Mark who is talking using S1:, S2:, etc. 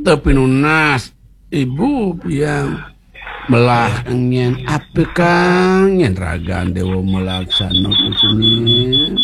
S1: tapi nunas ibu yang melah ngen apa kang ngen ragan dewa melaksana kusini